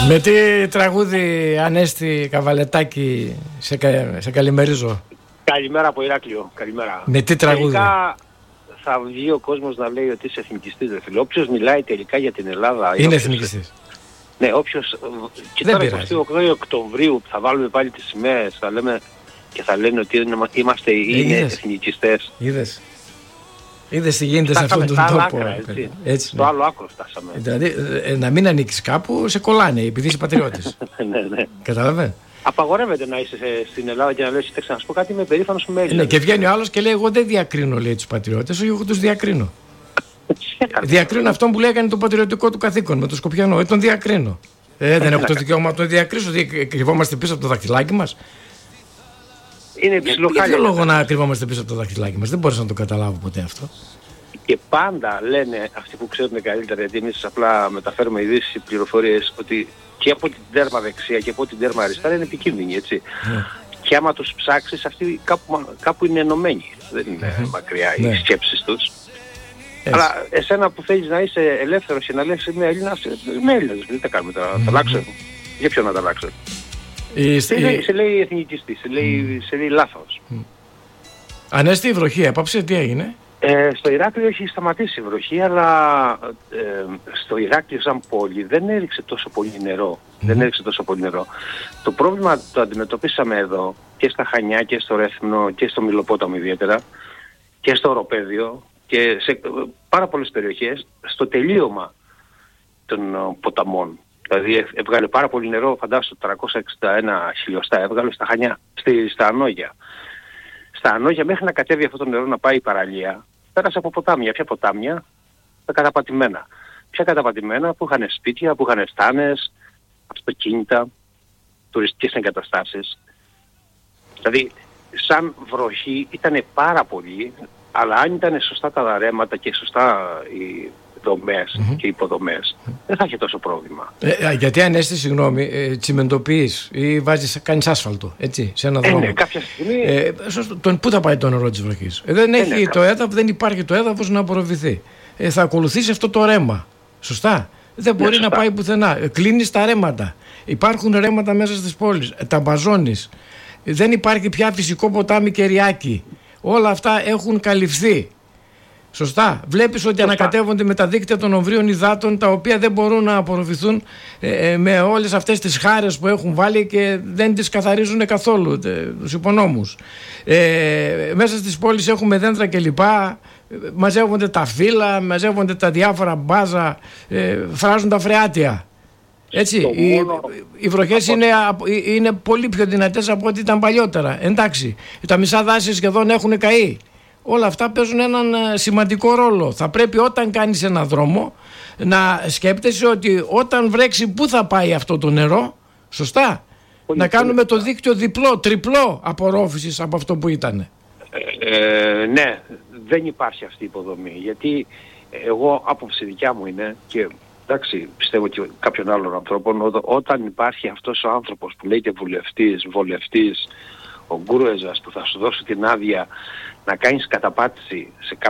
Με τι τραγούδι, Ανέστη Καβαλετάκη, σε καλημερίζω? Καλημέρα από Ηράκλειο. Καλημέρα. Με τι τραγούδι? Τελικά θα βγει ο κόσμος να λέει ότι είσαι εθνικιστής, δε φίλε. Όποιος μιλάει τελικά για την Ελλάδα... Είναι εθνικιστής. Ναι, όποιος... Και τώρα 28 Οκτωβρίου που θα βάλουμε πάλι τις σημαίες, θα λέμε και θα λένε ότι είναι εθνικιστές. Είδες τι γίνεται σε αυτόν τον τόπο. Έτσι, στο άλλο άκρο φτάσαμε. Δηλαδή, να μην ανοίξεις κάπου, σε κολλάνε επειδή είσαι πατριώτης. Ναι. Καταλαβαίνετε. Απαγορεύεται να είσαι στην Ελλάδα και να λες, να σου πω κάτι, είμαι περήφανος που είμαι Έλληνας. Ναι, και βγαίνει ο άλλος και λέει, εγώ δεν διακρίνω, λέει, τους πατριώτες, όχι, εγώ τους διακρίνω. Διακρίνω αυτόν που λέει έκανε το πατριωτικό του καθήκον με το Σκοπιανό. Τον διακρίνω. Δεν έχω το δικαίωμα να τον διακρίσω, κρυβόμαστε πίσω από το δαχτυλάκι μας. Είναι ψιλοχάλια. Για ποιο λόγο να κρυβόμαστε πίσω από το δαχτυλάκι μας? Δεν μπορούσα να το καταλάβω ποτέ αυτό. Και πάντα λένε αυτοί που ξέρουν καλύτερα, γιατί εμείς απλά μεταφέρουμε ειδήσεις, πληροφορίες, ότι και από την τέρμα δεξιά και από την τέρμα αριστερά είναι επικίνδυνοι, έτσι. Και άμα τους ψάξεις, αυτοί κάπου είναι ενωμένοι. Δεν είναι μακριά οι σκέψεις τους. Αλλά εσένα που θέλεις να είσαι ελεύθερος και να λες είμαι Έλληνας, δεν τα κάνουμε, τα αλλάξω. Για ποιο να τα αλλάξω? Σε λέει εθνικιστή, σε λέει λάθος. Ανέστη, η βροχή έπαψε, τι έγινε? Στο Ηράκλειο έχει σταματήσει η βροχή, αλλά στο Ηράκλειο σαν πόλη δεν έριξε τόσο πολύ νερό. Το πρόβλημα το αντιμετωπίσαμε εδώ και στα Χανιά και στο Ρέθμνο και στο Μιλοπόταμο ιδιαίτερα και στο Οροπέδιο και σε πάρα πολλές περιοχές στο τελείωμα των ποταμών. Δηλαδή έβγαλε πάρα πολύ νερό, φαντάσου 361 χιλιοστά έβγαλε στα Χανιά, στα Ανόγια. Στα Ανόγια μέχρι να κατέβει αυτό το νερό να πάει η παραλία, πέρασε από ποτάμια. Ποια ποτάμια? Τα καταπατημένα. Ποια καταπατημένα? Που είχαν σπίτια, που είχαν στάνες, αυτοκίνητα, τουριστικές εγκαταστάσεις. Δηλαδή σαν βροχή ήταν πάρα πολύ, αλλά αν ήταν σωστά τα ρέματα και σωστά οι δομές και οι υποδομές, δεν θα είχε τόσο πρόβλημα. Γιατί Ανέστη, συγγνώμη, τσιμεντοποιείς ή κάνεις άσφαλτο, έτσι, σε ένα δρόμο. Ναι, κάποια στιγμή... Πού θα πάει το νερό της βροχής? Δεν υπάρχει το έδαφος να απορροφηθεί. Θα ακολουθήσει αυτό το ρέμα. Σωστά. Δεν μπορεί να πάει πουθενά. Κλείνεις τα ρέματα. Υπάρχουν ρέματα μέσα στις πόλεις. Τα μπαζώνεις. Δεν υπάρχει πια φυσικό ποτάμι Κεριάκη. Όλα αυτά έχουν καλυφθεί. Σωστά. Βλέπεις ότι ανακατεύονται με τα δίκτυα των ομβρίων υδάτων, τα οποία δεν μπορούν να απορροφηθούν με όλες αυτές τις χάρες που έχουν βάλει και δεν τις καθαρίζουν καθόλου, τους υπονόμους. Μέσα στις πόλεις έχουμε δέντρα κλπ. Μαζεύονται τα φύλλα, μαζεύονται τα διάφορα μπάζα, φράζουν τα φρεάτια. Έτσι, οι βροχές είναι πολύ πιο δυνατές από ό,τι ήταν παλιότερα. Εντάξει, τα μισά δάση σχεδόν έχουν καεί. Όλα αυτά παίζουν έναν σημαντικό ρόλο. Θα πρέπει όταν κάνεις ένα δρόμο να σκέπτεσαι ότι όταν βρέξει πού θα πάει αυτό το νερό. Σωστά. Να κάνουμε το δίκτυο διπλό, τριπλό απορρόφησης από αυτό που ήταν. Ναι, δεν υπάρχει αυτή η υποδομή. Γιατί εγώ άποψη δικιά μου είναι και εντάξει, πιστεύω και κάποιον άλλον ανθρώπων, όταν υπάρχει αυτός ο άνθρωπος που λέγεται βολευτής, ο γκουρουέζας που θα σου δώσει την άδεια να κάνεις καταπάτηση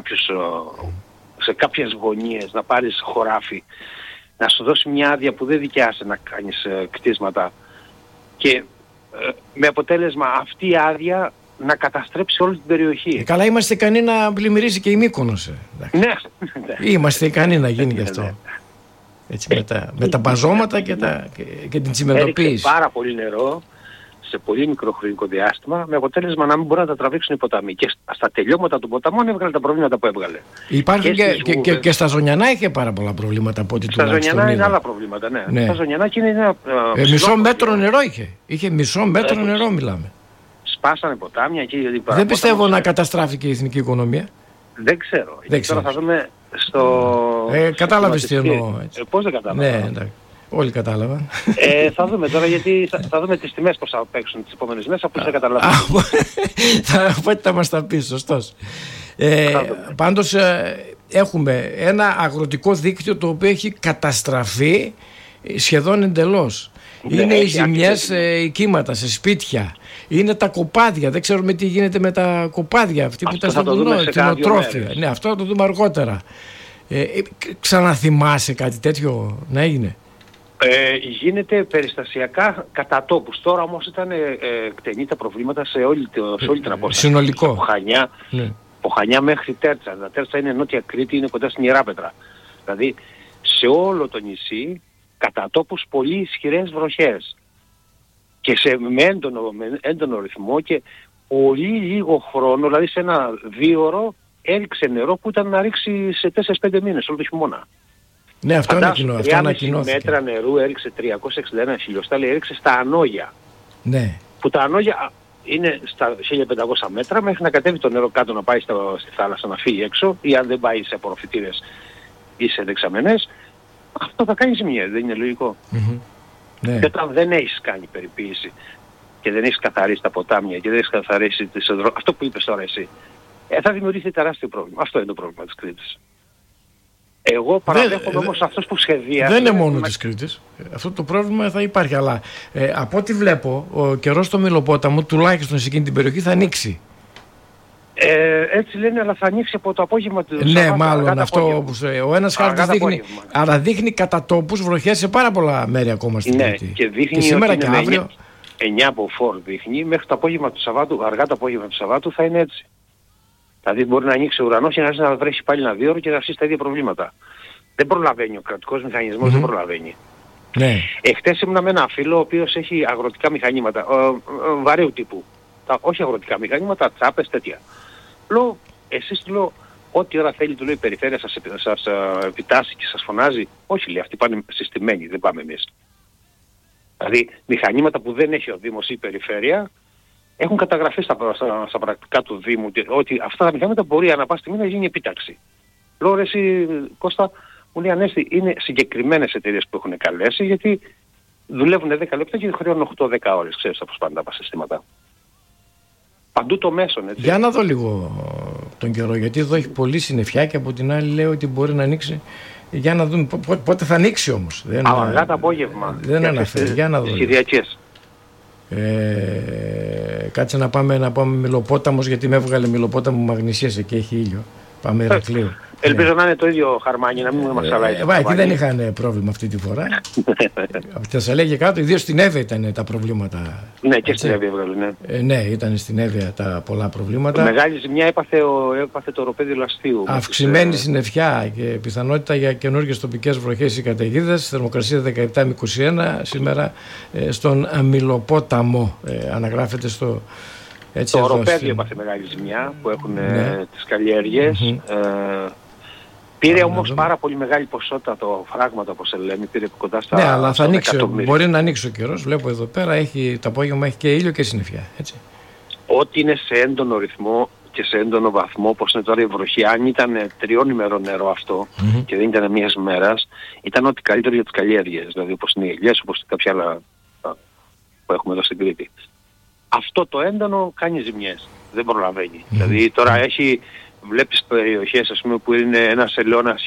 σε κάποιες γωνίες, να πάρεις χωράφι, να σου δώσει μια άδεια που δεν δικιάσαι να κάνεις κτίσματα και με αποτέλεσμα αυτή η άδεια να καταστρέψει όλη την περιοχή. Καλά, είμαστε ικανοί να πλημμυρίσει και η Μύκονος. Ναι. Είμαστε ικανοί να γίνει γι' αυτό. Έτσι, με τα μπαζώματα και την τσιμεντοποίηση. Έριξε πάρα πολύ νερό σε πολύ μικρό χρονικό διάστημα, με αποτέλεσμα να μην μπορούν να τα τραβήξουν οι ποταμοί. Και στα τελειώματα των ποταμών έβγαλε τα προβλήματα που έβγαλε. Υπάρχουν και στα Ζωνιανά είχε πάρα πολλά προβλήματα από ό,τι τουλάχιστον. Στα Ζωνιανά είναι άλλα προβλήματα, ναι. Στα Ζωνιανά είναι ένα. Μισό μέτρο νερό είχε. Είχε μισό μέτρο νερό, μιλάμε. Σπάσανε ποτάμια εκεί. Δεν πιστεύω να καταστράφηκε η εθνική οικονομία. Δεν ξέρω. Τώρα θα δούμε στο. Κατάλαβες τι εννοώ. Πώς δεν κατάλαβα. Ναι, εντάξει. Όλοι κατάλαβαν. Θα δούμε τώρα, γιατί θα δούμε τις τιμές πώς θα παίξουν τις επόμενες μέρες, από δεν καταλαβαίνω. Οπότε θα μας τα πεις, σωστός. Πάντως έχουμε ένα αγροτικό δίκτυο το οποίο έχει καταστραφεί σχεδόν εντελώς. Είναι οι ζημιές κύματα σε σπίτια. Είναι τα κοπάδια. Δεν ξέρουμε τι γίνεται με τα κοπάδια. Αυτοί που τα κτηνοτρόφια. Ναι, αυτό θα το δούμε αργότερα. Ξαναθυμάσαι κάτι τέτοιο να έγινε? Γίνεται περιστασιακά κατά τόπους. Τώρα όμως ήταν εκτενή τα προβλήματα σε όλη την απόσταση. Συνολικό. Από Χανιά μέχρι Τέρτσα. Τα Τέρτσα είναι νότια Κρήτη, είναι κοντά στην Ιεράπετρα. Δηλαδή σε όλο το νησί κατά τόπους πολύ ισχυρές βροχές. Και με έντονο ρυθμό και πολύ λίγο χρόνο, δηλαδή σε ένα 2ωρο έριξε νερό που ήταν να ρίξει σε 4-5 μήνες όλο το χειμώνα. Ναι, αυτό ανακοινώθηκε. 3,5 μέτρα νερού έριξε 361 χιλιοστάλια, έριξε στα Ανόγια. Ναι. Που τα Ανόγια είναι στα 1500 μέτρα μέχρι να κατέβει το νερό κάτω να πάει στη θάλασσα να φύγει έξω, ή αν δεν πάει σε απορροφητήρες ή σε δεξαμενές, αυτό θα κάνει ζημιές, δεν είναι λογικό. Ναι. Και όταν δεν έχεις κάνει περιποίηση και δεν έχεις καθαρίσει τα ποτάμια και δεν έχεις καθαρίσει αυτό που είπες τώρα εσύ, θα δημιουργηθεί τεράστιο πρόβλημα. Αυτό είναι το πρόβλημα της Κρήτης. Εγώ παραδέχομαι όμως αυτός που σχεδίασε... Δεν είναι μόνο της Κρήτης. Αυτό το πρόβλημα θα υπάρχει, αλλά από ό,τι βλέπω, ο καιρός στο Μυλοπόταμο, τουλάχιστον σε εκείνη την περιοχή, θα ανοίξει. Έτσι λένε, αλλά θα ανοίξει από το απόγευμα του Σαββάτου. Ναι, μάλλον αυτό που ο ένας χάρτης δείχνει. Αλλά δείχνει κατά τόπους βροχές σε πάρα πολλά μέρη ακόμα στην Κρήτη. Και δείχνει και σήμερα και αύριο. 9 από 4 δείχνει, μέχρι το απόγευμα του Σαββάτου, αργά το απόγευμα του Σαββάτου θα είναι έτσι. Δηλαδή μπορεί να ανοίξει ο ουρανός και να αρχίσει να βρέχει πάλι ένα 2 ώρο και να αρχίσει τα ίδια προβλήματα. Δεν προλαβαίνει ο κρατικός μηχανισμός, δεν προλαβαίνει. Ναι. Εχθές ήμουν με ένα φίλο ο οποίος έχει αγροτικά μηχανήματα, βαρέου τύπου. Όχι αγροτικά μηχανήματα, τσάπες, τέτοια. Λέω, εσείς του λέω, ό,τι ώρα θέλει του λέω η περιφέρεια σας επιτάσσει και σας φωνάζει. Όχι λέει, αυτοί πάνε συστημένοι, δεν πάμε εμείς. Δηλαδή μηχανήματα που δεν έχει ο Δήμος ή η περιφέρεια έχουν καταγραφεί στα πρακτικά του Δήμου ότι αυτά τα μηχανήματα μπορεί ανά πάση στιγμή να γίνει επίταξη. Λέω ρε εσύ Κώστα, μου λέει Ανέστη, είναι συγκεκριμένες εταιρείες που έχουν καλέσει γιατί δουλεύουν 10 λεπτά και χρειώνουν 8-10 ώρες. Ξέρεις πώς πάνε τα συστήματα. Παντού το μέσον, έτσι. Για να δω λίγο τον καιρό, γιατί εδώ έχει πολύ συννεφιά και από την άλλη λέει ότι μπορεί να ανοίξει. Για να δούμε πότε θα ανοίξει όμως. Αργά το απόγευμα. Δεν αναφέρει. Για να δω. Κυριακές. Κάτσε να πάμε Μυλοπόταμος, γιατί με έβγαλε Μυλοπόταμο Μαγνησίας, εκεί έχει ήλιο. Πάμε Ηρακλείο. Ελπίζω να είναι το ίδιο χαρμάνι, να μην μας χαλάει. Εκεί δεν είχαν πρόβλημα αυτή τη φορά. Από τη Θεσσαλία και κάτω, ιδίως στην Εύβοια ήταν τα προβλήματα. Ναι, και στην Εύβοια έβγαλε, ναι. Ναι, ήταν στην Εύβοια τα πολλά προβλήματα. Μεγάλη ζημιά έπαθε το οροπέδιο Λαστίου. Αυξημένη συννεφιά και πιθανότητα για καινούργιες τοπικές βροχές ή καταιγίδες. Θερμοκρασία 17 με 21 σήμερα στον Μυλοπόταμο. Αναγράφεται στο. Έτσι, το οροπέδιο έπαθε μεγάλη ζημιά που έχουν τις καλλιέργειες. Πήρε όμως πάρα πολύ μεγάλη ποσότητα το φράγματα, όπως λέμε, πήρε κοντά στα. Ναι, αλλά θα ανοίξει, μπορεί να ανοίξει ο καιρός. Βλέπω εδώ πέρα, το απόγευμα έχει και ήλιο και συννεφιά. Έτσι. Ό,τι είναι σε έντονο ρυθμό και σε έντονο βαθμό, όπως είναι τώρα η βροχή, αν ήταν 3 ημερών νερό αυτό και δεν ήταν μιας μέρας, ήταν ό,τι καλύτερο για τις καλλιέργειες. Δηλαδή όπως είναι οι ελιές, όπως κάποια άλλα που έχουμε εδώ στην Κρήτη. Αυτό το έντονο κάνει ζημιές. Δεν προλαβαίνει. Δηλαδή τώρα βλέπεις περιοχές ας πούμε, που είναι ένας ελαιώνας,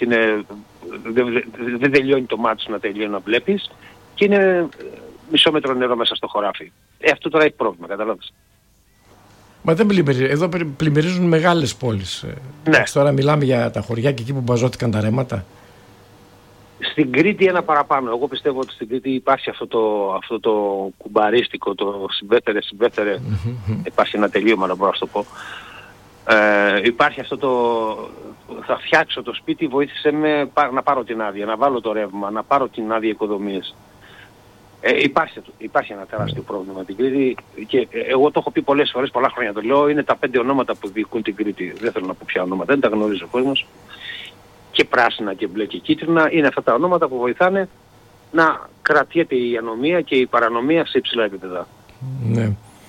δεν τελειώνει το μάτι σου να τελειώνει να βλέπεις και είναι μισό μέτρο νερό μέσα στο χωράφι. Αυτό τώρα έχει πρόβλημα, καταλάβεις. Μα δεν πλημμυρίζουν. Εδώ πλημμυρίζουν μεγάλες πόλεις. Ναι. Τώρα μιλάμε για τα χωριά και εκεί που μπαζώθηκαν τα ρέματα. Στην Κρήτη ένα παραπάνω. Εγώ πιστεύω ότι στην Κρήτη υπάρχει αυτό το κουμπαρίστικο, το συμπέθερε. Υπάρχει ένα τελείωμα να μπορώ να το πω. Υπάρχει αυτό θα φτιάξω το σπίτι, βοήθησε με να πάρω την άδεια, να βάλω το ρεύμα, να πάρω την άδεια οικοδομίας. Υπάρχει ένα τεράστιο πρόβλημα την Κρήτη και εγώ το έχω πει πολλές φορές, πολλά χρόνια το λέω, είναι τα 5 ονόματα που διοικούν την Κρήτη. Δεν θέλω να πω ποια ονόματα, δεν τα γνωρίζει ο κόσμος. Και πράσινα και μπλε και κίτρινα είναι αυτά τα ονόματα που βοηθάνε να κρατιέται η ανομία και η παρανομία σε υψηλά επίπεδα. Ναι.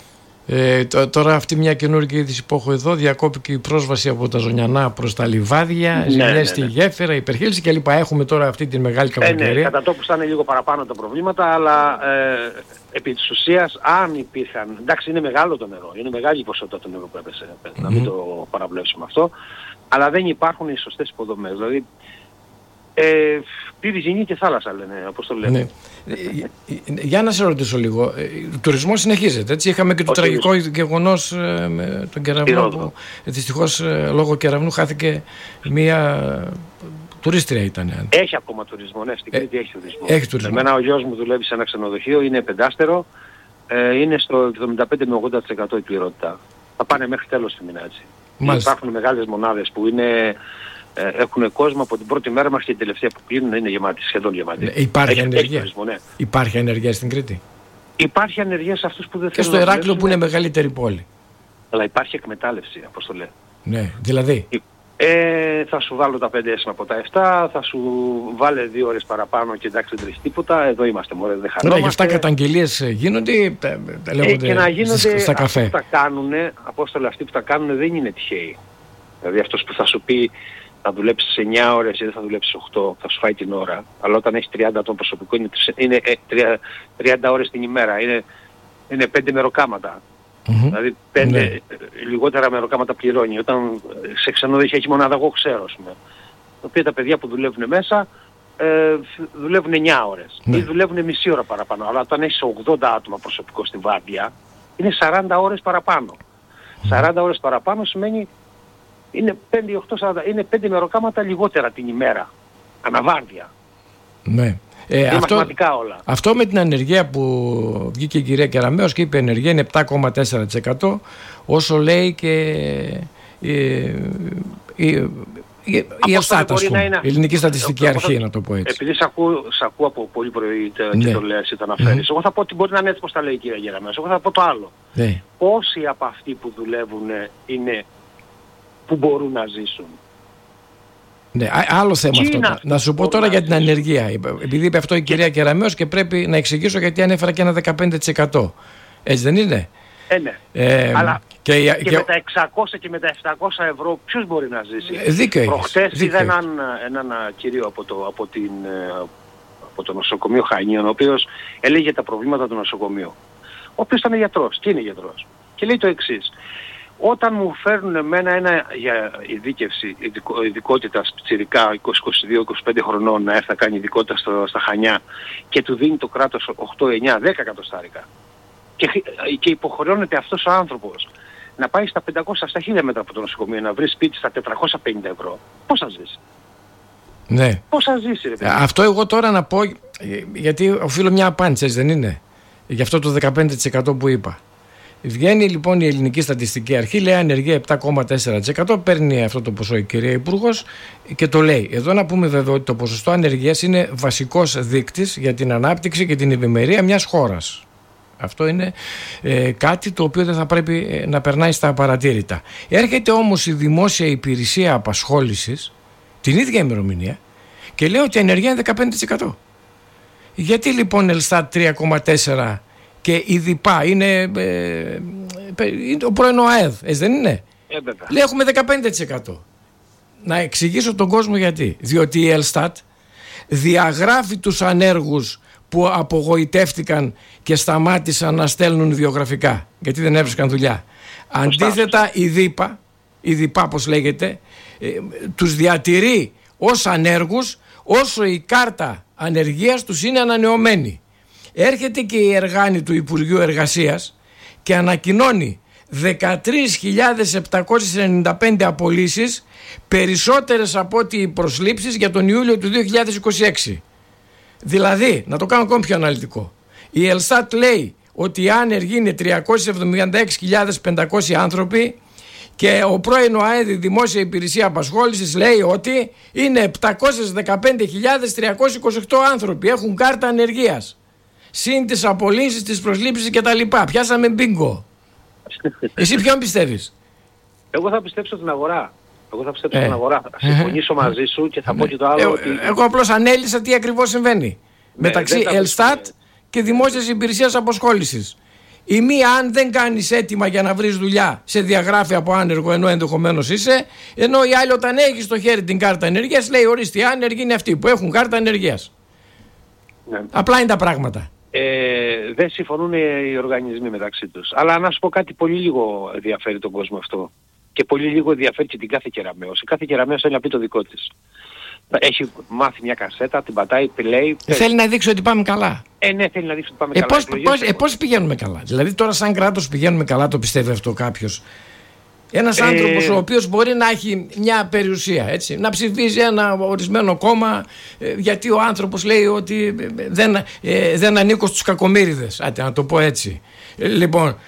Τώρα αυτή μια καινούργια είδηση που έχω εδώ, διακόπηκε η πρόσβαση από τα Ζωνιανά προς τα Λιβάδια, ζημιές στη Γέφυρα, υπερχείληση κλπ. Έχουμε τώρα αυτή τη μεγάλη κακοκαιρία. Ναι, κατά τόπους θα είναι λίγο παραπάνω τα προβλήματα, αλλά επί της ουσίας αν υπήρχαν, εντάξει είναι μεγάλο το νερό, είναι μεγάλη η ποσότητα του νερού που έπεσε, να μην το παραβλέψουμε αυτό, αλλά δεν υπάρχουν οι σωστές υποδομές, δηλαδή πύριζινή και θάλασσα λένε, όπως το λένε. Ναι. Για να σε ρωτήσω λίγο, ο τουρισμός συνεχίζεται, έτσι, είχαμε και το τραγικό γεγονός με τον κεραυνό που δυστυχώς λόγω κεραυνού χάθηκε Τουρίστρια ήταν. Έχει ακόμα τουρισμό, ναι, στην Κρήτη έχει τουρισμό. Έχει τουρισμό. Εμένα ο γιος μου δουλεύει σε ένα ξενοδοχείο, είναι πεντάστερο, είναι στο 75 με 80% η πληρότητα. Θα πάνε μέχρι τέλος του μήνα έτσι. Υπάρχουν μεγάλες μονάδες που έχουν κόσμο από την πρώτη μέρα μέχρι την τελευταία που κλείνουν, είναι γεμάτη, σχεδόν γεμάτη. Υπάρχει ανεργία. Τουρισμό, ναι. Υπάρχει ανεργία στην Κρήτη. Υπάρχει ανεργία σε αυτούς που δεν θέλουν. Και στο Ηράκλειο που είναι μεγαλύτερη πόλη. Αλλά υπάρχει εκμετάλλευση, Αποστολέ. Ναι, δηλαδή. Θα σου βάλω τα 5 έσημα από τα 7, θα σου βάλε 2 ώρες παραπάνω και εντάξει δεν τρέχει τίποτα, εδώ είμαστε μωρέ, δεν χανόμαστε. Ναι, γι' αυτά καταγγελίες γίνονται, λέγονται και να γίνονται στα καφέ. Αυτοί που τα κάνουνε, Απόστολε, αυτοί που τα κάνουνε δεν είναι τυχαίοι. Δηλαδή αυτός που θα σου πει θα δουλέψεις 9 ώρες ή δεν θα δουλέψεις 8, θα σου φάει την ώρα, αλλά όταν έχει 30 άτομα προσωπικό είναι 30 ώρες την ημέρα, είναι 5 μεροκάματα. Δηλαδή 5 λιγότερα μεροκάματα πληρώνει. Όταν σε ξενοδοχείο έχει μονάδα, εγώ ξέρω, ας πούμε. Τα οποία τα παιδιά που δουλεύουν μέσα δουλεύουν 9 ώρες ή δουλεύουν μισή ώρα παραπάνω. Αλλά όταν έχεις 80 άτομα προσωπικό στη βάρδια, είναι 40 ώρες παραπάνω. 40 ώρες παραπάνω σημαίνει είναι 5 μεροκάματα λιγότερα την ημέρα. Αναβάρδια. Ναι. Αυτό με την ανεργία που βγήκε η κυρία Κεραμέως και είπε η ανεργία είναι 7,4%, όσο λέει και η Ελστάτ, ας πούμε, η Ελληνική Στατιστική Αρχή, να το πω έτσι. Επειδή σ' ακούω από πολύ πρωί και το λες ή το αναφέρεις, εγώ θα πω ότι μπορεί να είναι έτσι πως τα λέει η κυρία Κεραμέως, εγώ θα πω το άλλο. Πόσοι από αυτοί που δουλεύουν είναι που μπορούν να ζήσουν? Ναι, άλλο θέμα αυτό. Να σου πω τώρα για την ανεργία. Επειδή είπε αυτό η κυρία Κεραμέως και πρέπει να εξηγήσω γιατί ανέφερα και ένα 15%. Έτσι δεν είναι? Ναι. Αλλά και με τα 600 και με τα 700 ευρώ ποιος μπορεί να ζήσει? Δίκαιο. Προχτές είδα έναν κύριο από το νοσοκομείο Χανίων, ο οποίος έλεγε τα προβλήματα του νοσοκομείου. Ο οποίος ήταν γιατρός και είναι γιατρός. Και λέει το εξής. Όταν μου φέρνουν εμένα για ειδίκευση, ειδικότητα πιτσιρικά 20, 22, 25 χρονών να έρθει να κάνει ειδικότητα στα Χανιά και του δίνει το κράτος 8, 9, 10 εκατοστάρικα και υποχρεώνεται αυτός ο άνθρωπος να πάει στα 500, στα 1000 μέτρα από το νοσοκομείο να βρει σπίτι στα 450 ευρώ, πώς θα ζήσει? Ναι. Πώς θα ζήσει, ρε παιδί? Αυτό εγώ τώρα να πω, γιατί οφείλω μια απάντηση, έτσι δεν είναι? Γι' αυτό το 15% που είπα. Βγαίνει λοιπόν η Ελληνική Στατιστική Αρχή, λέει ανεργία 7,4%, παίρνει αυτό το ποσό η κυρία Υπουργός και το λέει. Εδώ να πούμε βέβαια ότι το ποσοστό ανεργίας είναι βασικός δείκτης για την ανάπτυξη και την ευημερία μιας χώρας. Αυτό είναι κάτι το οποίο δεν θα πρέπει να περνάει στα απαρατήρητα. Έρχεται όμως η Δημόσια Υπηρεσία Απασχόλησης την ίδια ημερομηνία και λέει ότι η ανεργία είναι 15%. Γιατί λοιπόν Ελστάτ 3,4% και η ΔΙΠΑ είναι ο πρώην ΟΑΕΔ, έτσι δεν είναι? Λέει έχουμε 15%. Να εξηγήσω τον κόσμο γιατί. Διότι η Ελστάτ διαγράφει τους ανέργους που απογοητεύτηκαν και σταμάτησαν να στέλνουν βιογραφικά γιατί δεν έβρισκαν δουλειά. Αντίθετα η ΔΙΠΑ όπως λέγεται, τους διατηρεί ως ανέργους όσο η κάρτα ανεργίας τους είναι ανανεωμένη. Έρχεται και η εργάνη του Υπουργείου Εργασίας και ανακοινώνει 13.795 απολύσεις, περισσότερες από ό,τι οι προσλήψεις για τον Ιούλιο του 2026. Δηλαδή, να το κάνω ακόμη πιο αναλυτικό, η Ελστάτ λέει ότι οι άνεργοι είναι 376.500 άνθρωποι και ο πρώην ΟΑΕΔ, η Δημόσια Υπηρεσία Απασχόλησης, λέει ότι είναι 715.328 άνθρωποι, έχουν κάρτα ανεργίας. Συν τις απολύσεις, τις προσλήψεις και τα λοιπά. Πιάσαμε μπίνγκο. Εσύ ποιον πιστεύεις? Εγώ θα πιστέψω την αγορά. Θα συμφωνήσω μαζί σου και θα πω και το άλλο. Εγώ απλώς ανέλησα τι ακριβώς συμβαίνει μεταξύ Ελστάτ και Δημόσιας Υπηρεσίας Απασχόλησης. Η μία, αν δεν κάνεις έτοιμα για να βρεις δουλειά, σε διαγράφει από άνεργο ενώ ενδεχομένως είσαι, ενώ η άλλη όταν έχει στο χέρι την κάρτα ενεργείας λέει ορίστε, οι άνεργοι είναι αυτοί που έχουν κάρτα ενεργείας. Ναι. Απλά είναι τα πράγματα. Δεν συμφωνούν οι οργανισμοί μεταξύ τους. Αλλά να σου πω κάτι, πολύ λίγο ενδιαφέρει τον κόσμο αυτό. Και πολύ λίγο ενδιαφέρει και την κάθε Κεραμέως. Η κάθε Κεραμέως θέλει να πει το δικό της. Έχει μάθει μια κασέτα, την πατάει, play. Θέλει να δείξει ότι πάμε καλά. Ναι, θέλει να δείξει ότι πάμε καλά. Πώς πηγαίνουμε καλά? Δηλαδή τώρα σαν κράτος πηγαίνουμε καλά, το πιστεύει αυτό κάποιος? Ένας άνθρωπος ο οποίος μπορεί να έχει μια περιουσία, έτσι, να ψηφίζει ένα ορισμένο κόμμα, γιατί ο άνθρωπος λέει ότι δεν ανήκω στους κακομοίριδες, να το πω έτσι. Λοιπόν,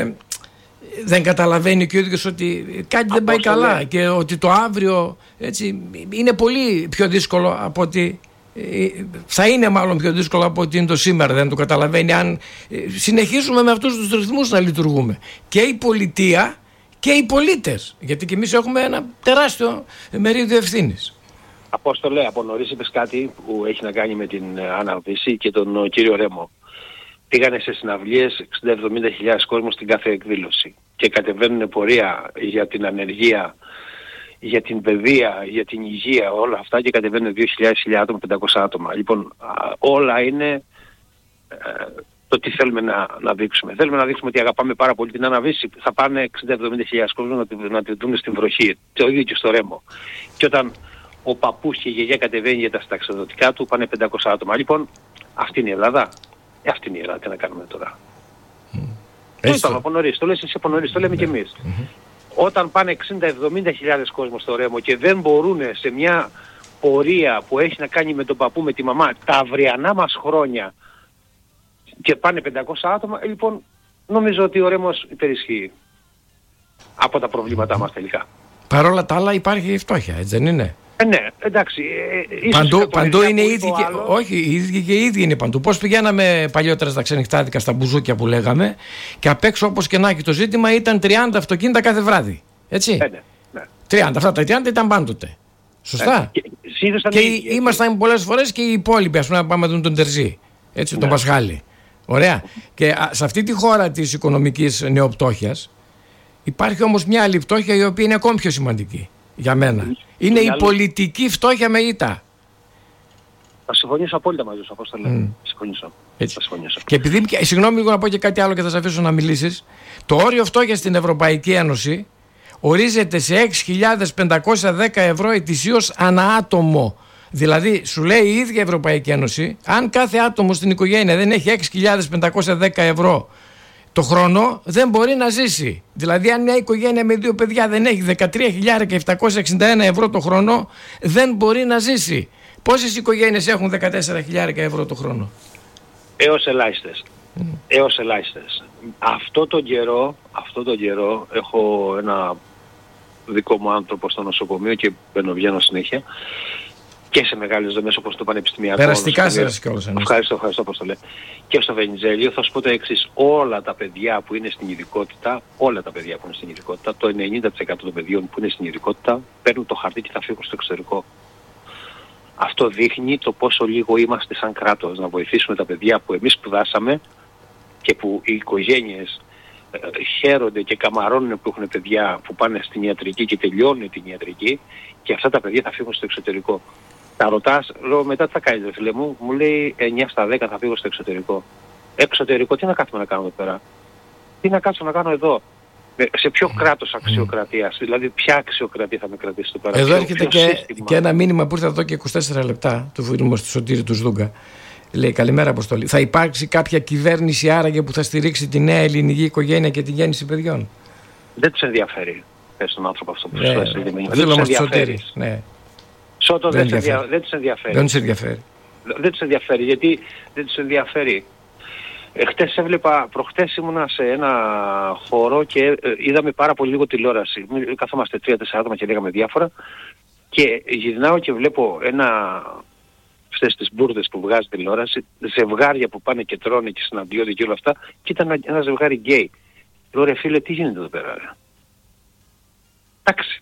δεν καταλαβαίνει και ο ίδιος ότι κάτι δεν πάει καλά και ότι το αύριο, έτσι, είναι πολύ πιο δύσκολο από ότι θα είναι μάλλον πιο δύσκολο από ότι είναι το σήμερα. Δεν το καταλαβαίνει αν συνεχίσουμε με αυτούς τους ρυθμούς να λειτουργούμε. Και η πολιτεία και οι πολίτες, γιατί και εμείς έχουμε ένα τεράστιο μερίδιο ευθύνης. Απόστολε, από νωρίς είπες κάτι που έχει να κάνει με την Αναβίση και τον κύριο Ρέμο. Πήγανε σε συναυλίες 60-70 χιλιάδες κόσμος στην κάθε εκδήλωση και κατεβαίνουν πορεία για την ανεργία, για την παιδεία, για την υγεία, όλα αυτά, και κατεβαίνουν 2.000 άτομα, 500 άτομα. Λοιπόν, όλα είναι το τι θέλουμε να δείξουμε. Θέλουμε να δείξουμε ότι αγαπάμε πάρα πολύ την Αναβίση. Θα πάνε 60-70 χιλιάδες κόσμος να τη δουν στην βροχή. Το ίδιο και στο Ρέμο. Και όταν ο παππούς και η γιαγιά κατεβαίνει για τα συνταξιοδοτικά του, πάνε 500 άτομα. Λοιπόν, αυτή είναι η Ελλάδα. Αυτή είναι η Ελλάδα. Τι να κάνουμε τώρα. Το είπαμε από νωρίς. Το λες εσύ από νωρίς. Το λέμε κι εμείς. Όταν πάνε 60-70 χιλιάδες κόσμος στο Ρέμο και δεν μπορούν σε μια πορεία που έχει να κάνει με τον παππού, με τη μαμά, τα αυριανά μας χρόνια, και πάνε 500 άτομα, λοιπόν, νομίζω ότι ο Ρέμος υπερισχύει από τα προβλήματά μας τελικά. Παρ' όλα τα άλλα υπάρχει φτώχεια, έτσι δεν είναι? Ναι, εντάξει. Παντού είναι οι ίδιοι. Όχι, οι ίδιοι και οι ίδιοι είναι παντού. Πώς πηγαίναμε παλιότερα στα ξενυχτάδικα, στα μπουζούκια που λέγαμε, και απ' έξω, όπως και να έχει το ζήτημα, ήταν 30 αυτοκίνητα κάθε βράδυ. Έτσι. Ναι. 30. Αυτά τα 30 ήταν πάντοτε. Σωστά. Και ήμασταν πολλές φορές και οι υπόλοιποι, ας πούμε, να πάμε να δουν τον Τερζή. Έτσι, τον Πασχάλη. Ωραία. Και σε αυτή τη χώρα της οικονομικής νεοπτώχειας υπάρχει όμως μια άλλη φτώχεια, η οποία είναι ακόμη πιο σημαντική για μένα. Είναι η πολιτική φτώχεια με ήττα. Θα συμφωνήσω απόλυτα μαζί σου, Απόστολε. Συμφωνήσω. Και επειδή, συγγνώμη λίγο να πω και κάτι άλλο και θα σε αφήσω να μιλήσεις. Το όριο φτώχειας στην Ευρωπαϊκή Ένωση ορίζεται σε 6.510 ευρώ ετησίως ανά άτομο. Δηλαδή, σου λέει η ίδια Ευρωπαϊκή Ένωση, αν κάθε άτομο στην οικογένεια δεν έχει 6.510 ευρώ το χρόνο, δεν μπορεί να ζήσει. Δηλαδή, αν μια οικογένεια με 2 παιδιά δεν έχει 13.761 ευρώ το χρόνο, δεν μπορεί να ζήσει. Πόσες οικογένειες έχουν 14.000 ευρώ το χρόνο? Έως ελάχιστες. Αυτό τον καιρό έχω ένα δικό μου άνθρωπο στο νοσοκομείο και βγαίνω συνέχεια. Και σε μεγάλες δομές όπως το Πανεπιστημιακό. Περαστικά σας κιόλας. Ευχαριστώ Απόστολε. Και στο Βενιζέλιο θα σου πω το εξής. Όλα τα παιδιά που είναι στην ειδικότητα, το 90% των παιδιών που είναι στην ειδικότητα, παίρνουν το χαρτί και θα φύγουν στο εξωτερικό. Αυτό δείχνει το πόσο λίγο είμαστε σαν κράτος να βοηθήσουμε τα παιδιά που εμείς σπουδάσαμε και που οι οικογένειες χαίρονται και καμαρώνουν που έχουν παιδιά που πάνε στην ιατρική και τελειώνουν την ιατρική, και αυτά τα παιδιά θα φύγουν στο εξωτερικό. Τα ρωτάς, λέω, μετά τι θα κάνεις, φίλε μου? Μου λέει 9 στα 10 θα φύγω στο εξωτερικό. Εξωτερικό, τι να κάτσουμε να κάνουμε εδώ πέρα? Τι να κάτσω να κάνω εδώ? Σε ποιο κράτος αξιοκρατίας? Δηλαδή, ποια αξιοκρατία θα με κρατήσει εδώ πέρα? Εδώ έρχεται και ένα μήνυμα που ήρθε εδώ και 24 λεπτά του φίλου μας του Σωτήρη του Σδούγκα. Λέει, καλημέρα Αποστολή. Θα υπάρξει κάποια κυβέρνηση άραγε που θα στηρίξει τη νέα ελληνική οικογένεια και τη γέννηση παιδιών? Δεν τους ενδιαφέρει. Πες τον άνθρωπο αυτό που σου λέει. Δεν τους ενδιαφέρει. Σώτο, δεν τους ενδιαφέρει. Δεν τους ενδιαφέρει. Γιατί δεν τους ενδιαφέρει? Προχτές ήμουνα σε ένα χώρο και είδαμε πάρα πολύ λίγο τηλεόραση. Καθόμαστε 3-4 άτομα και λέγαμε διάφορα, και γυρνάω και βλέπω αυτές τις μπουρδες που βγάζει τηλεόραση, ζευγάρια που πάνε και τρώνε και συναντιόνται και όλα αυτά, και ήταν ένα ζευγάρι γκέι. Λέω, ρε φίλε, τι γίνεται εδώ πέρα? Εντάξει.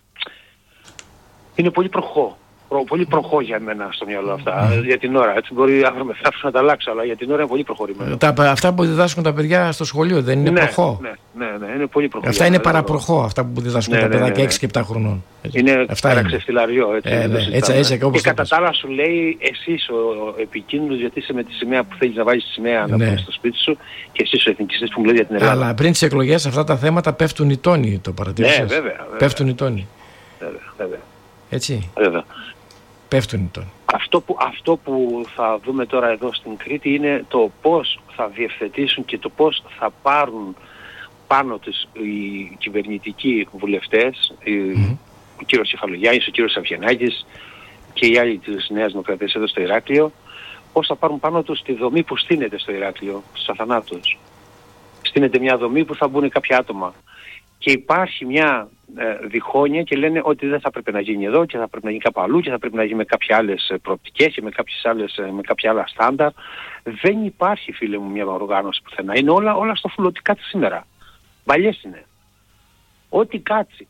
Είναι πολύ προχώ για μένα στο μυαλό αυτά. Για την ώρα. Έτσι μπορεί αύριο μεθαύριο να τα αλλάξω, αλλά για την ώρα είναι πολύ προχωρημένο. Αυτά που διδάσκουν τα παιδιά στο σχολείο δεν είναι προχώ? Ναι, είναι πολύ προχώ. Αυτά είναι παραπροχώ, αυτά που διδάσκουν τα παιδάκια 6 και 7 χρονών. Είναι παραξεφτιλαριό. Έτσι, και κατά τα άλλα σου λέει, εσείς ο επικίνδυνος, γιατί είσαι με τη σημαία που θέλεις να βάλεις τη σημαία να πας στο σπίτι σου, και εσείς ο εθνικιστής που μου λέει για την Ελλάδα. Αλλά πριν τις εκλογές αυτά τα θέματα πέφτουν οι τόνοι, το παρατήρησες? Ναι, βέβαια. Πέφτουν οι τόνοι. Βέβαια. Έτσι. Βέβαια. Πέφτουν οι τόνοι. Αυτό που θα δούμε τώρα εδώ στην Κρήτη είναι το πώς θα διευθετήσουν και το πώς θα πάρουν πάνω τους οι κυβερνητικοί βουλευτές, ο κύριος Κεφαλογιάννης, ο κύριος Αυγενάκης και οι άλλοι της Νέας Δημοκρατίας εδώ στο Ηράκλειο, πώς θα πάρουν πάνω τους τη δομή που στείνεται στο Ηράκλειο, στους αθανάτους. Στείνεται μια δομή που θα μπουν κάποια άτομα. Και υπάρχει μια διχόνοια και λένε ότι δεν θα πρέπει να γίνει εδώ και θα πρέπει να γίνει κάπου αλλού και θα πρέπει να γίνει με κάποιες άλλες προοπτικές και με κάποια άλλα στάνταρ. Δεν υπάρχει, φίλε μου, μια οργάνωση πουθενά. Είναι όλα στο φουλωτικά της σήμερα. Μπαλιές είναι. Ό,τι κάτσει.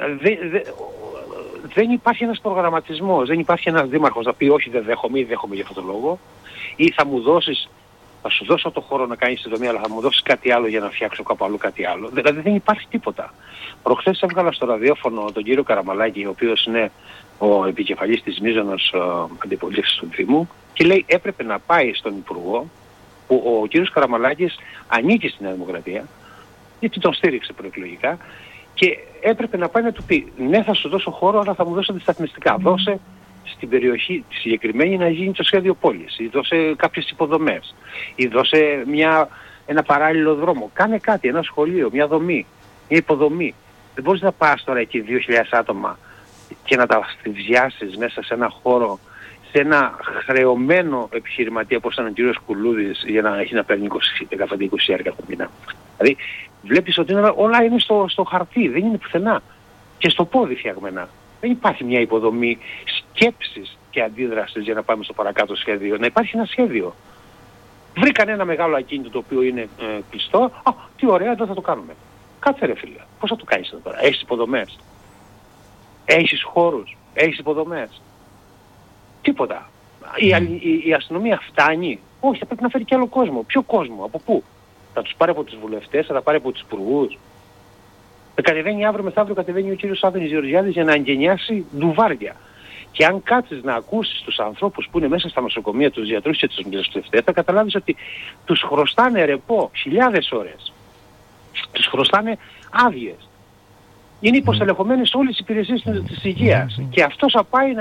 Δεν υπάρχει ένας προγραμματισμός. Δεν υπάρχει ένας δήμαρχος να πει όχι, δεν δέχομαι ή δέχομαι για αυτόν τον λόγο. Ή θα σου δώσω το χώρο να κάνεις τη δομή, αλλά θα μου δώσεις κάτι άλλο για να φτιάξω κάπου αλλού κάτι άλλο. Δηλαδή δεν υπάρχει τίποτα. Προχθές έβγαλα στο ραδιόφωνο τον κύριο Καραμαλάκη, ο οποίος είναι ο επικεφαλής της μείζωνος αντιπολίτευσης του Δήμου, και λέει έπρεπε να πάει στον Υπουργό, που ο κύριος Καραμαλάκης ανήκει στη Νέα Δημοκρατία, γιατί τον στήριξε προεκλογικά, και έπρεπε να πάει να του πει ναι, θα σου δώσω χώρο, αλλά θα μου δώσω αντισταθμιστικά. Δώσε στην περιοχή τη συγκεκριμένη να γίνει το σχέδιο πόλης, ή δώσε κάποιες υποδομές, ή δώσε ένα παράλληλο δρόμο. Κάνε κάτι, ένα σχολείο, μια δομή, μια υποδομή. Δεν μπορείς να πας τώρα εκεί 2.000 άτομα και να τα στιβιάσεις μέσα σε ένα χώρο, σε ένα χρεωμένο επιχειρηματία όπως ήταν ο κύριος Κουλούδης για να έχει να παίρνει 15-20 έργα το μήνα. Δηλαδή βλέπεις ότι όλα είναι στο χαρτί, δεν είναι πουθενά. Και στο πόδι φτιαγμένα. Δεν υπάρχει μια υποδομή σκέψης και αντίδρασης για να πάμε στο παρακάτω σχέδιο. Να υπάρχει ένα σχέδιο. Βρήκαν ένα μεγάλο ακίνητο το οποίο είναι κλειστό. Τι ωραία, εδώ θα το κάνουμε. Κάτσε ρε φίλε, πώς θα το κάνεις εδώ τώρα? Έχεις υποδομές? Έχεις χώρους? Έχεις υποδομές? Τίποτα. Η αστυνομία φτάνει? Όχι, θα πρέπει να φέρει και άλλο κόσμο. Ποιο κόσμο? Από πού? Θα τους πάρει από τους βουλευτές? Θα τα πάρει από τους υπουργούς? Κατεβαίνει αύριο μεθαύριο, κατεβαίνει ο κύριος Άδωνης Γεωργιάδης για να εγγενιάσει ντουβάρια. Και αν κάτσεις να ακούσεις τους ανθρώπους που είναι μέσα στα νοσοκομεία, τους γιατρούς και τους νοσηλευτές, θα καταλάβεις ότι τους χρωστάνε ρεπό χιλιάδες ώρες. Τους χρωστάνε άδειες. Είναι υποστελεχωμένες όλες οι υπηρεσίες της υγείας. Και αυτός θα πάει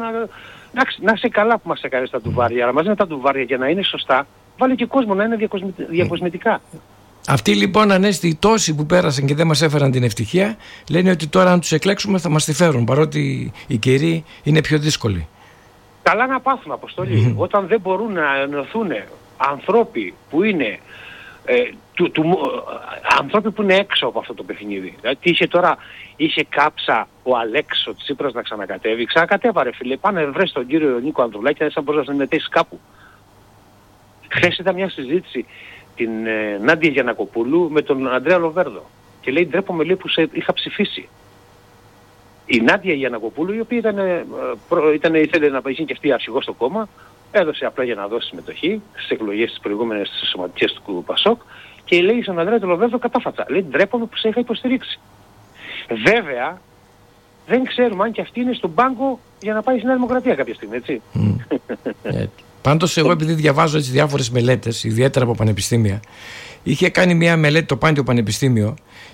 να είσαι καλά που μας έκανε τα ντουβάρια, αλλά μαζί με τα ντουβάρια για να είναι σωστά, βάλει και κόσμο να είναι διακοσμητικά. Αυτοί λοιπόν ανέστη τόσοι που πέρασαν και δεν μας έφεραν την ευτυχία, λένε ότι τώρα αν τους εκλέξουμε θα μας τη φέρουν, παρότι οι καιροί είναι πιο δύσκολοι. Καλά να πάθουν, Αποστολή. Όταν δεν μπορούν να ενωθούν ανθρώποι που είναι ανθρώποι που είναι έξω από αυτό το παιχνίδι. Δηλαδή είχε κάψα ο Αλέξο Τσίπρας να ξανακατέβει. Ξανακατέβαρε φίλε, πάνε βρες τον κύριο Νίκο Ανδρουλάκη να μπορείς να συμμετέχεις κάπου. Χθες ήταν μια συζήτηση την Νάντια Γιαννακοπούλου με τον Ανδρέα Λοβέρδο και λέει ντρέπομαι λέει που σε είχα ψηφίσει. Η Νάντια Γιαννακοπούλου, η οποία ήθελε να γίνει και αυτή αρχηγός στο κόμμα, έδωσε απλά για να δώσει συμμετοχή στις εκλογές τις προηγούμενες στις σωματικές του Πασόκ και λέει στον Ανδρέα Λοβέρδο κατάφατσα. Λέει ντρέπομαι που σε είχα υποστηρίξει. Βέβαια δεν ξέρουμε αν και αυτή είναι στον πάγκο για να πάει στη Νέα Δημοκρατία κάποια στιγμή, έτσι. Πάντως εγώ επειδή διαβάζω έτσι διάφορες μελέτες, ιδιαίτερα από πανεπιστήμια, είχε κάνει μια μελέτη το Πάντιο Πανεπιστήμιο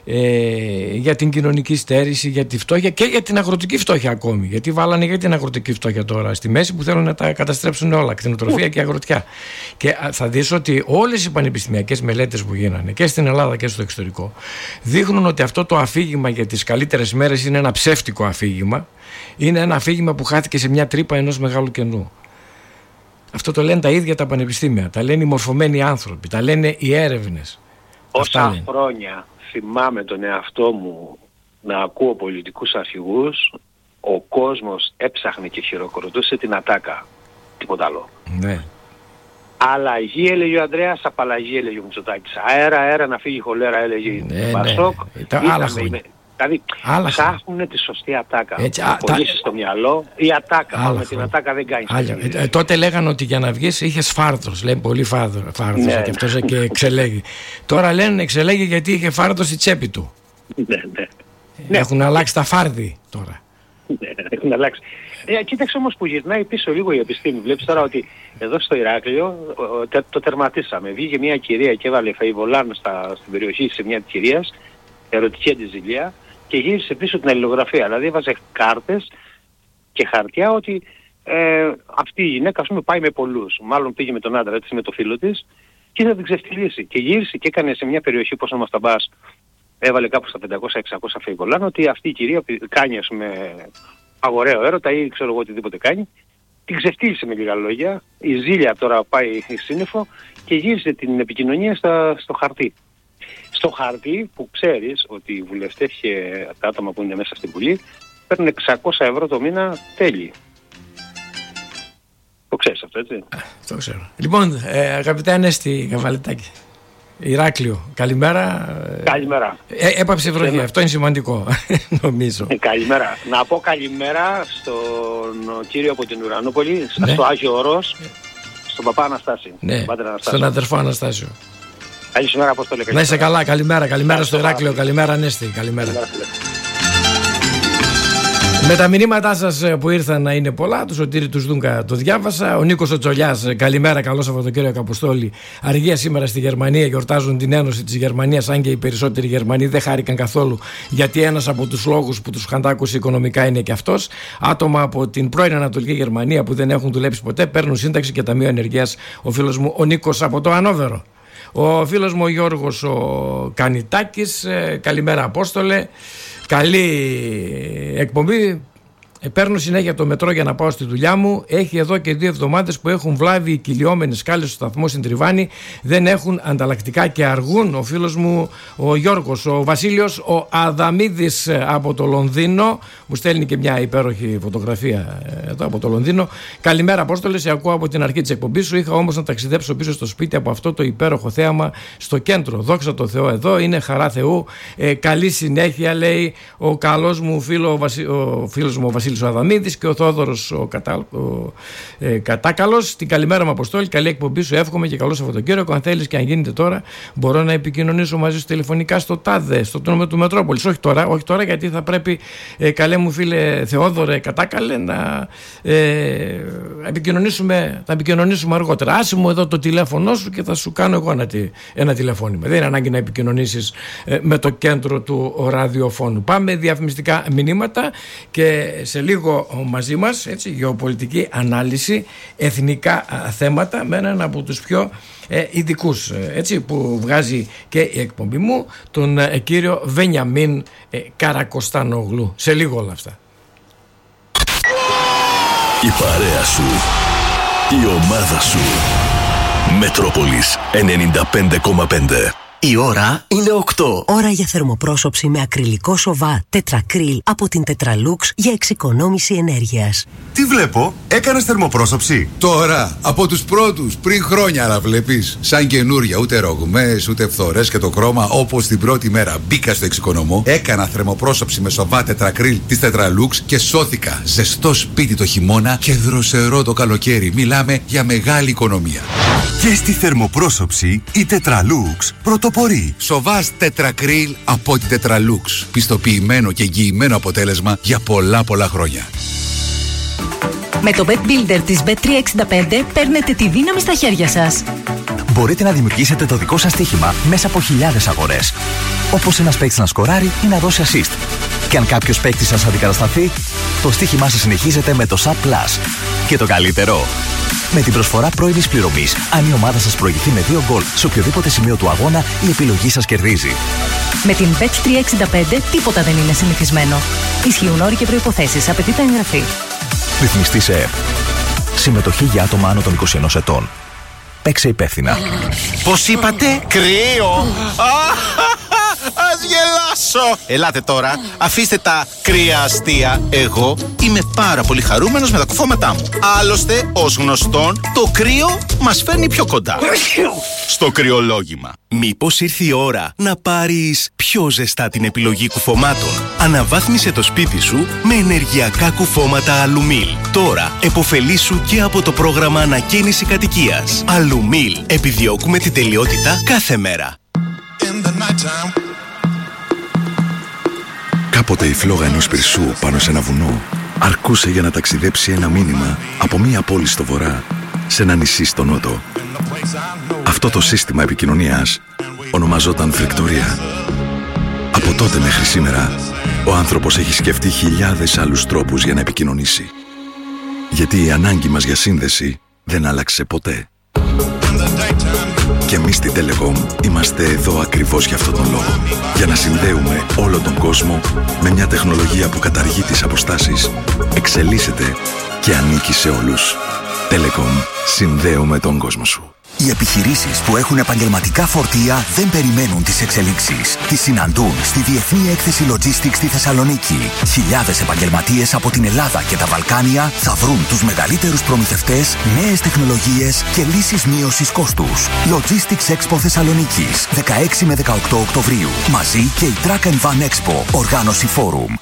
για την κοινωνική στέρηση, για τη φτώχεια και για την αγροτική φτώχεια ακόμη. Γιατί βάλανε για την αγροτική φτώχεια τώρα στη μέση που θέλουν να τα καταστρέψουν όλα, κτηνοτροφία και αγροτιά. Και θα δεις ότι όλες οι πανεπιστημιακές μελέτες που γίνανε και στην Ελλάδα και στο εξωτερικό δείχνουν ότι αυτό το αφήγημα για τις καλύτερες μέρες είναι ένα ψεύτικο αφήγημα. Είναι ένα αφήγημα που χάθηκε σε μια τρύπα ενός μεγάλου κενού. Αυτό το λένε τα ίδια τα πανεπιστήμια, τα λένε οι μορφωμένοι άνθρωποι, τα λένε οι έρευνες. Όσα χρόνια θυμάμαι τον εαυτό μου να ακούω πολιτικούς αρχηγούς, ο κόσμος έψαχνε και χειροκροτούσε την ατάκα. Τίποτα άλλο. Ναι. Αλλαγή έλεγε ο Ανδρέας, απαλλαγή έλεγε ο Μητσοτάκης. Αέρα να φύγει η χολέρα έλεγε ο Πασόκ. Δηλαδή ψάχνουν τη σωστή ατάκα. Πωλήσεις στο μυαλό, η ατάκα. Με την ατάκα δεν κάνεις. Τότε λέγανε ότι για να βγεις είχες φάρδος. Λέει πολύ φάρδος και αυτός και εξελέγει. Τώρα λένε εξελέγει γιατί είχε φάρδος στη τσέπη του. Ναι. Έχουν αλλάξει τα φάρδι τώρα. Ναι, έχουν αλλάξει. Κοίταξε όμως που γυρνάει πίσω λίγο η επιστήμη. Βλέπεις τώρα ότι εδώ στο Ηράκλειο το τερματίσαμε. Βγήκε μια κυρία και έβαλε φαϊβολάν στην περιοχή σε μια κυρίας, ερωτική αντιζηλία, και γύρισε πίσω την αλληλογραφία. Δηλαδή έβαζε κάρτες και χαρτιά ότι αυτή η γυναίκα ας πούμε πάει με πολλούς. Μάλλον πήγε με τον άντρα της, με το φίλο της, και θα την ξεφτυλίσει. Και γύρισε και έκανε σε μια περιοχή όπως είναι ο Μασταμπάς έβαλε κάπου στα 500-600 φεϊκολάν ότι αυτή η κυρία κάνει, ας πούμε, αγοραίο έρωτα ή ξέρω εγώ οτιδήποτε κάνει. Την ξεφτύλισε με λίγα λόγια. Η ζήλια τώρα πάει σύννεφο και γύρισε την επικοινωνία στο χαρτί. Στο χαρτί που ξέρεις ότι οι βουλευτές και τα άτομα που είναι μέσα στην Βουλή παίρνουν 600 ευρώ το μήνα τέλειοι. Το ξέρεις αυτό, έτσι? Το ξέρω. Λοιπόν, αγαπητέ Ανέστη Καβαλετάκη, Ηράκλειο, καλημέρα. Καλημέρα. Έπαψε η βροχή, αυτό είναι σημαντικό, νομίζω. Καλημέρα. Να πω καλημέρα στον κύριο από την Ουρανούπολη, στο Άγιο Όρος, στον παπά Αναστάση. Ναι, στον αδερφό Αναστάσιο. Καλησπέρα, Απόστολε. Να είσαι καλά, καλημέρα στο Ηράκλειο, καλημέρα Ανέστη, καλημέρα. Με τα μηνύματά σας που ήρθαν να είναι πολλά, του Σωτήρη του Δούγκα το διάβασα. Ο Νίκος ο Τσολιάς, καλημέρα, καλό Σαββατοκύριακο Αποστόλη. Αργία σήμερα στη Γερμανία, γιορτάζουν την Ένωση της Γερμανίας. Αν και οι περισσότεροι Γερμανοί δεν χάρηκαν καθόλου, γιατί ένας από τους λόγους που τους χαντάκωσε οικονομικά είναι και αυτός. Άτομα από την πρώην Ανατολική Γερμανία που δεν έχουν δουλέψει ποτέ παίρνουν σύνταξη και ταμείο ενεργείας. Ο φίλος μου ο Νίκος από το Ανόβερο. Ο φίλος μου ο Γιώργος ο Κανιτάκης, καλημέρα Απόστολε. Καλή εκπομπή. Παίρνω συνέχεια το μετρό για να πάω στη δουλειά μου. Έχει εδώ και 2 εβδομάδες που έχουν βλάβει οι κυλιόμενες σκάλες στο σταθμό στην Τριβάνη. Δεν έχουν ανταλλακτικά και αργούν. Ο φίλος μου ο Γιώργος, ο Βασίλειος, ο Αδαμίδης από το Λονδίνο. Μου στέλνει και μια υπέροχη φωτογραφία εδώ από το Λονδίνο. Καλημέρα Απόστολε, σε ακούω από την αρχή της εκπομπής σου. Είχα όμως να ταξιδέψω πίσω στο σπίτι από αυτό το υπέροχο θέαμα στο κέντρο. Δόξα τω Θεώ, εδώ είναι χαρά Θεού. Καλή συνέχεια, λέει ο καλός μου φίλος μου ο Βασίλειος ο Αδαμίδης και ο Θόδωρος ο Κατάκαλος. Την καλημέρα μου Αποστόλη, καλή εκπομπή σου, εύχομαι και καλό Σαββατοκύριακο. Αν θέλεις και αν γίνεται τώρα, μπορώ να επικοινωνήσω μαζί σου τηλεφωνικά στο ΤΑΔΕ, στο νούμερο του Μετρόπολης. Όχι τώρα, γιατί θα πρέπει, καλέ μου φίλε Θεόδωρε Κατάκαλε, να επικοινωνήσουμε αργότερα. Άσε μου εδώ το τηλέφωνο σου και θα σου κάνω εγώ ένα τηλεφώνημα. Δεν είναι ανάγκη να επικοινωνήσεις με το κέντρο του ραδιοφώνου. Πάμε διαφημιστικά μηνύματα και σε λίγο μαζί μας, έτσι, γεωπολιτική ανάλυση, εθνικά θέματα με έναν από τους πιο ειδικούς, έτσι, που βγάζει και η εκπομπή μου, τον κύριο Βενιαμίν Καρακοστάνογλου. Σε λίγο όλα αυτά. Η παρέα σου, η ομάδα σου. Μετρόπολης 95,5. Η ώρα είναι 8. Ώρα για θερμοπρόσωψη με ακριλικό σοβά τετρακρίλ από την Tetralux για εξοικονόμηση ενέργειας. Τι βλέπω, έκανες θερμοπρόσωψη? Τώρα, από τους πρώτους, πριν χρόνια να βλέπεις. Σαν καινούρια, ούτε ρογμές, ούτε φθορές και το χρώμα, όπως την πρώτη μέρα μπήκα στο εξοικονομώ. Έκανα θερμοπρόσωψη με σοβά τετρακρίλ της Tetralux και σώθηκα. Ζεστό σπίτι το χειμώνα και δροσερό το καλοκαίρι. Μιλάμε για μεγάλη οικονομία. Και στη θερμοπρόσωψη η Tetralux πρωτοπορεί. Σοβάς τετρακρίλ από τη Tetralux. Πιστοποιημένο και εγγυημένο αποτέλεσμα για πολλά χρόνια. Με το Bet Builder της Bet365 παίρνετε τη δύναμη στα χέρια σας. Μπορείτε να δημιουργήσετε το δικό σας στοίχημα μέσα από χιλιάδες αγορές. Όπως ένας παίκτης να σκοράρει ή να δώσει assist. Και αν κάποιος παίκτης σας αντικατασταθεί, το στοίχημά σας συνεχίζεται με το SAP Plus. Και το καλύτερο, με την προσφορά πρώιμης πληρωμής, αν η ομάδα σας προηγηθεί με 2 γκολ σε οποιοδήποτε σημείο του αγώνα, η επιλογή σας κερδίζει. Με την Bet365 τίποτα δεν είναι συνηθισμένο. Ισχύουν όροι και προϋποθέσεις. Απαιτείται εγγραφή. Ρυθμιστή σε ΕΠ. Συμμετοχή για άτομα άνω των 21 ετών. Παίξε υπεύθυνα. Πώς είπατε? Κρύο! Ας γελάσω! Ελάτε τώρα, αφήστε τα κρύα αστεία. Εγώ είμαι πάρα πολύ χαρούμενος με τα κουφώματά μου. Άλλωστε, ως γνωστόν, το κρύο μας φέρνει πιο κοντά. Στο κρυολόγημα. Μήπως ήρθε η ώρα να πάρεις πιο ζεστά την επιλογή κουφωμάτων? Αναβάθμισε το σπίτι σου με ενεργειακά κουφώματα Αλουμίλ. Τώρα επωφελήσου και από το πρόγραμμα ανακαίνιση κατοικίας. Αλουμίλ. Επιδιώκουμε την τελειότητα κάθε μέρα. Κάποτε η φλόγα ενός πυρσού πάνω σε ένα βουνό αρκούσε για να ταξιδέψει ένα μήνυμα από μία πόλη στο βορρά σε ένα νησί στο νότο. Αυτό το σύστημα επικοινωνίας ονομαζόταν φρικτορία. Από τότε μέχρι σήμερα, ο άνθρωπος έχει σκεφτεί χιλιάδες άλλους τρόπους για να επικοινωνήσει. Γιατί η ανάγκη μας για σύνδεση δεν άλλαξε ποτέ. Και εμείς στην Telecom είμαστε εδώ ακριβώς για αυτόν τον λόγο. Για να συνδέουμε όλο τον κόσμο με μια τεχνολογία που καταργεί τις αποστάσεις, εξελίσσεται και ανήκει σε όλους. Telecom. Συνδέουμε τον κόσμο σου. Οι επιχειρήσεις που έχουν επαγγελματικά φορτία δεν περιμένουν τις εξελίξεις. Τις συναντούν στη Διεθνή Έκθεση Logistics στη Θεσσαλονίκη. Χιλιάδες επαγγελματίες από την Ελλάδα και τα Βαλκάνια θα βρουν τους μεγαλύτερους προμηθευτές, νέες τεχνολογίες και λύσεις μείωσης κόστους. Logistics Expo Θεσσαλονίκης, 16 με 18 Οκτωβρίου. Μαζί και η Truck and Van Expo, οργάνωση Forum.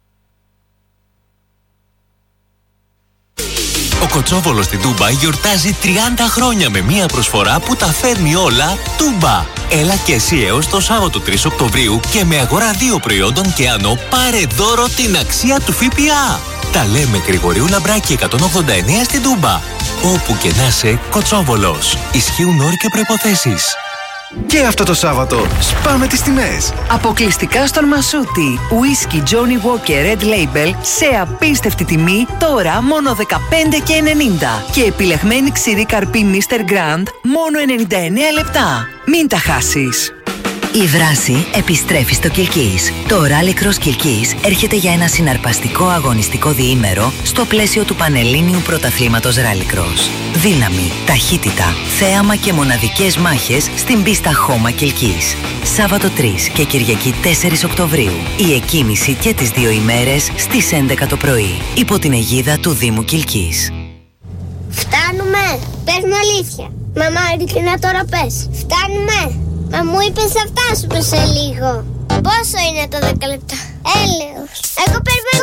Ο Κοτσόβολος στην Τούμπα γιορτάζει 30 χρόνια με μία προσφορά που τα φέρνει όλα Τούμπα. Έλα και εσύ έως το Σάββατο 3 Οκτωβρίου και με αγορά 2 προϊόντων και άνω πάρε δώρο την αξία του ΦΠΑ. Τα λέμε Γρηγορίου Λαμπράκη 189 στην Τούμπα. Όπου και να είσαι, Κοτσόβολος. Ισχύουν όροι και προϋποθέσεις. Και αυτό το Σάββατο σπάμε τις τιμές. Αποκλειστικά στον Μασούτη. Whisky Johnny Walker Red Label σε απίστευτη τιμή, τώρα μόνο 15,90. Και επιλεγμένη ξηρή καρπή Mr. Grand μόνο 99 λεπτά. Μην τα χάσεις. Η δράση επιστρέφει στο Κιλκής. Το Rally Cross Κιλκής έρχεται για ένα συναρπαστικό αγωνιστικό διήμερο στο πλαίσιο του Πανελλήνιου Πρωταθλήματος Rally Cross. Δύναμη, ταχύτητα, θέαμα και μοναδικές μάχες στην πίστα Χώμα Κιλκής. Σάββατο 3 και Κυριακή 4 Οκτωβρίου. Η εκκίνηση και τις 2 ημέρες στις 11 το πρωί. Υπό την αιγίδα του Δήμου Κιλκής. Φτάνουμε! Πες μου αλήθεια. Μαμά, ειλικρινά τώρα πες. Φτάνουμε! Μα μου είπες θα φτάσουμε σε λίγο. Πόσο είναι το 10 λεπτά? Έλεος. Εγώ περιμένω.